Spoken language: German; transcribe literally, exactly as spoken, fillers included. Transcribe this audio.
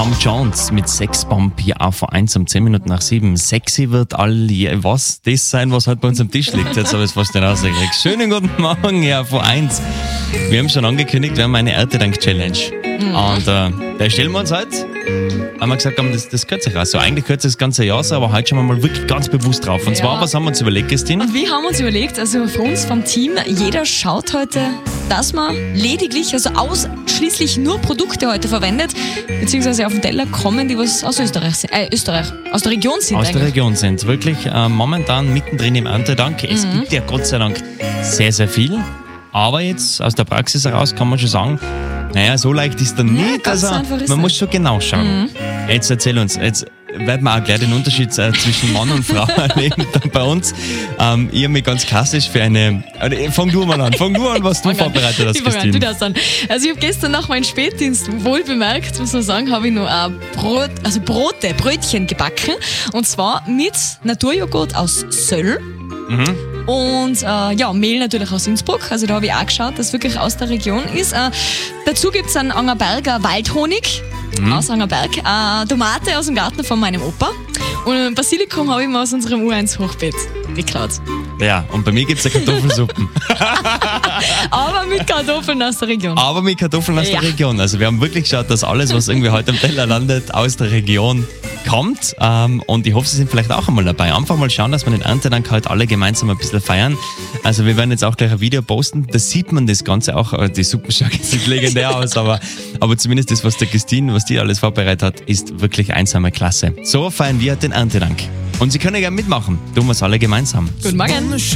Tom Jones mit Sexbomb hier auf V eins um zehn Minuten nach sieben. Sexy wird all je, was das sein, was heute bei uns am Tisch liegt. Jetzt habe ich es fast nicht rausgekriegt. Schönen guten Morgen, ja, V eins. Wir haben schon angekündigt, wir haben eine Erntedank-Challenge. Mhm. Und äh, da stellen wir uns heute. Haben wir gesagt, das, das gehört sich raus. So, eigentlich gehört es das ganze Jahr so, aber heute schauen wir mal wirklich ganz bewusst drauf. Und ja. zwar, was haben wir uns überlegt, Christine? Und wir haben uns überlegt, also für uns vom Team, jeder schaut heute, dass man lediglich, also ausschließlich nur Produkte heute verwendet, beziehungsweise auf den Teller kommen, die was aus Österreich sind, äh, Österreich, aus der Region sind. Aus eigentlich. der Region sind. Wirklich äh, momentan mittendrin im Erntedank. Es mhm. gibt ja Gott sei Dank sehr, sehr viel. Aber jetzt aus der Praxis heraus kann man schon sagen, naja, so leicht ist dann ja, nicht. Also, man ist muss schon genau schauen. Mhm. Jetzt erzähl uns, jetzt werden wir auch gleich den Unterschied äh, zwischen Mann und Frau erleben dann bei uns. Ähm, ich habe mich ganz klassisch für eine... Äh, fang du mal an, fang du an, was du vorbereitet hast, Christine. Du darfst dann. Also ich habe gestern nach meinem Spätdienst wohl bemerkt, muss man sagen, habe ich noch äh, Brot, also Brote, Brötchen gebacken. Und zwar mit Naturjoghurt aus Söll. Mhm. Und äh, ja, Mehl natürlich aus Innsbruck, also da habe ich auch geschaut, dass es wirklich aus der Region ist. Äh, dazu gibt es einen Angerberger Waldhonig mhm. aus Angerberg, äh, Tomate aus dem Garten von meinem Opa und Basilikum habe ich mir aus unserem U eins Hochbeet geklaut. Ja, und bei mir gibt es ja Kartoffelsuppen. Aber mit Kartoffeln aus der Region. Aber mit Kartoffeln aus ja. der Region. Also wir haben wirklich geschaut, dass alles, was irgendwie heute am Teller landet, aus der Region kommt. Ähm, und ich hoffe, Sie sind vielleicht auch einmal dabei. Einfach mal schauen, dass wir den Erntedank heute alle gemeinsam ein bisschen feiern. Also wir werden jetzt auch gleich ein Video posten. Da sieht man das Ganze auch. Die Suppen schauen jetzt nicht legendär aus, aber, aber zumindest das, was der Christine, was die alles vorbereitet hat, ist wirklich einsame Klasse. So feiern wir den Erntedank. Und Sie können ja gerne mitmachen. Tun wir es alle gemeinsam. Guten Morgen.